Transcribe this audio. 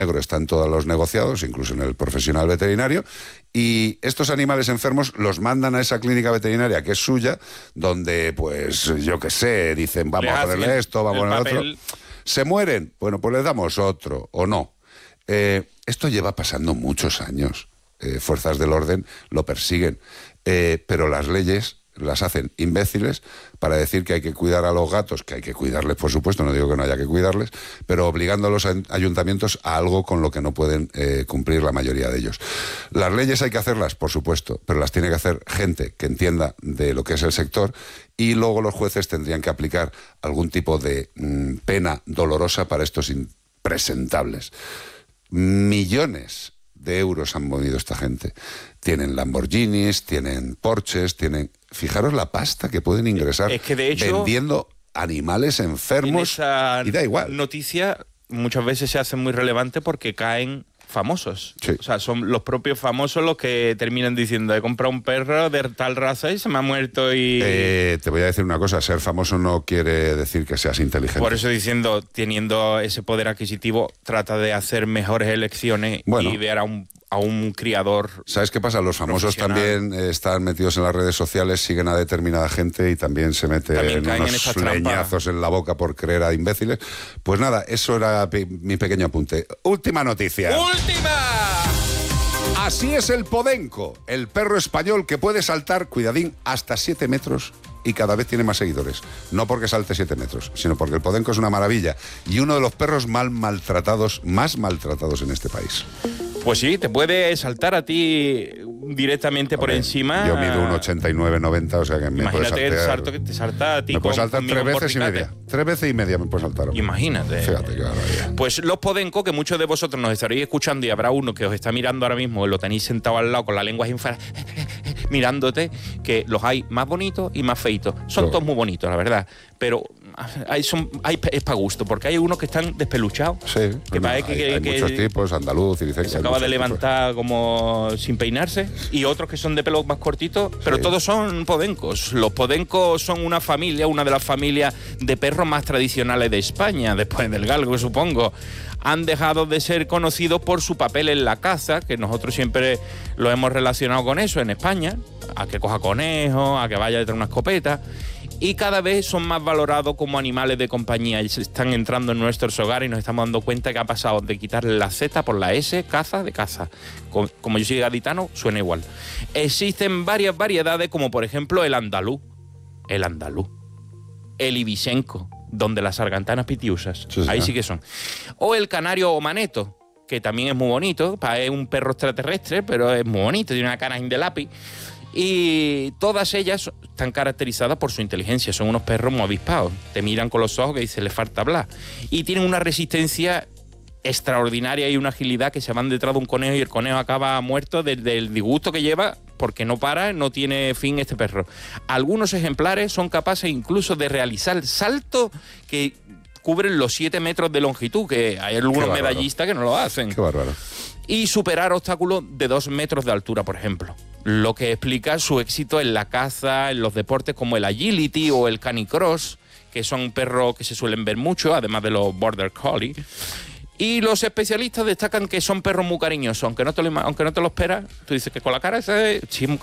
negro está en todos los negociados, incluso en el profesional veterinario, y estos animales enfermos los mandan a esa clínica veterinaria que es suya, donde, pues, yo qué sé, dicen, vamos a ponerle esto, vamos a ponerle otro. ¿Se mueren? Bueno, pues les damos otro, o no. Esto lleva pasando muchos años. Fuerzas del orden lo persiguen, pero las leyes las hacen imbéciles para decir que hay que cuidar a los gatos, que hay que cuidarles, por supuesto, no digo que no haya que cuidarles, pero obligando a los ayuntamientos a algo con lo que no pueden cumplir la mayoría de ellos. Las leyes hay que hacerlas, por supuesto, pero las tiene que hacer gente que entienda de lo que es el sector, y luego los jueces tendrían que aplicar algún tipo de pena dolorosa para estos impresentables. Millones de euros han movido esta gente. Tienen Lamborghinis, tienen Porsches, tienen... Fijaros la pasta que pueden ingresar es que de hecho, vendiendo animales enfermos, y da igual. Noticia muchas veces se hace muy relevante porque caen famosos. Sí. O sea, son los propios famosos los que terminan diciendo, he comprado un perro de tal raza y se me ha muerto y... Te voy a decir una cosa, ser famoso no quiere decir que seas inteligente. Por eso diciendo, teniendo ese poder adquisitivo, trata de hacer mejores elecciones y ver a un criador. ¿Sabes qué pasa? Los famosos también están metidos en las redes sociales, siguen a determinada gente y también se meten unos leñazos en la boca por creer a imbéciles. Pues nada, eso era mi pequeño apunte. Última noticia. ¡Última! Así es el podenco, el perro español que puede saltar, cuidadín, hasta 7 metros y cada vez tiene más seguidores. No porque salte 7 metros, sino porque el podenco es una maravilla y uno de los perros más maltratados en este país. Pues sí, te puede saltar a ti directamente por encima. Yo mido un 89-90, o sea que me puede saltar. Imagínate el salto que te salta a ti. Me puede saltar 3 veces y media. 3 veces y media me puede saltar. Imagínate. Fíjate qué barbaridad. Pues los podenco, que muchos de vosotros nos estaréis escuchando y habrá uno que os está mirando ahora mismo, lo tenéis sentado al lado con la lengua mirándote, que los hay más bonitos y más feitos. Son todos muy bonitos, la verdad. Pero es para gusto, porque hay unos que están despeluchados. Sí, que hay muchos tipos, andaluz, se acaba de levantar como sin peinarse, y otros que son de pelo más cortitos, pero todos son podencos. Los podencos son una de las familias de perros más tradicionales de España, después del galgo, supongo. Han dejado de ser conocidos por su papel en la caza, que nosotros siempre lo hemos relacionado con eso en España, a que coja conejos, a que vaya detrás de una escopeta, y cada vez son más valorados como animales de compañía y se están entrando en nuestros hogares y nos estamos dando cuenta que ha pasado de quitarle la Z por la S, caza, de caza. Como yo soy gaditano, suena igual. Existen varias variedades, como por ejemplo el andaluz, el ibisenco, donde las sargantanas pitiusas, ahí sí que son. O el canario o maneto, que también es muy bonito, es un perro extraterrestre, pero es muy bonito, tiene una cara de lápiz. Y todas ellas están caracterizadas por su inteligencia, son unos perros muy avispados, te miran con los ojos que dicen, les falta hablar. Y tienen una resistencia extraordinaria y una agilidad que se van detrás de un conejo y el conejo acaba muerto del disgusto que lleva, porque no para, no tiene fin este perro. Algunos ejemplares son capaces incluso de realizar saltos que cubren los 7 metros de longitud, que hay algunos medallistas que no lo hacen. Qué bárbaro. Y superar obstáculos de 2 metros de altura, por ejemplo. Lo que explica su éxito en la caza, en los deportes como el agility o el canicross, que son perros que se suelen ver mucho, además de los border collie. Y los especialistas destacan que son perros muy cariñosos, aunque no te lo esperas. Tú dices que con la cara ese sí,